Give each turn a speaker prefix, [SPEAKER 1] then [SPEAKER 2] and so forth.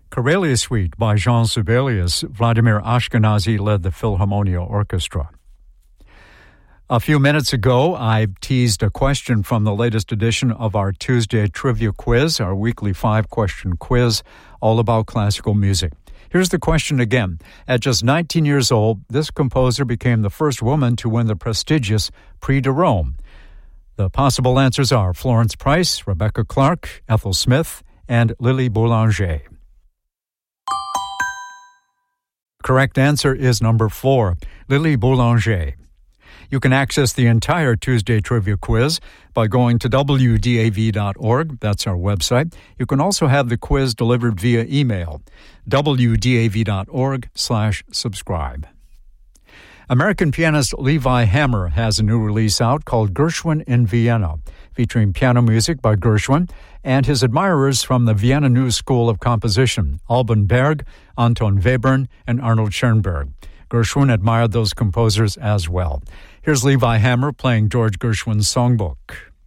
[SPEAKER 1] Karelia Suite by Jean Sibelius. Vladimir Ashkenazy led the Philharmonia Orchestra. A few minutes ago, I teased a question from the latest edition of our Tuesday Trivia Quiz, our weekly 5-question quiz, all about classical music. Here's the question again. At just 19 years old, this composer became the first woman to win the prestigious Prix de Rome. The possible answers are Florence Price, Rebecca Clark, Ethel Smith, and Lily Boulanger. Correct answer is number 4, Lily Boulanger. You can access the entire Tuesday Trivia Quiz by going to wdav.org. That's our website. You can also have the quiz delivered via email, wdav.org/subscribe. American pianist Levi Hammer has a new release out called Gershwin in Vienna, featuring piano music by Gershwin and his admirers from the Vienna New School of Composition, Alban Berg, Anton Webern, and Arnold Schoenberg. Gershwin admired those composers as well. Here's Levi Hammer playing George Gershwin's songbook.